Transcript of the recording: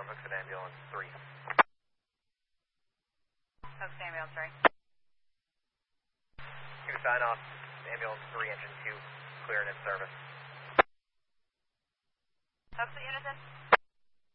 Hookson Ambulance 3. Hookson Ambulance 3. Two sign off, Ambulance 3, Engine 2, clear and in service. Hookson Unison.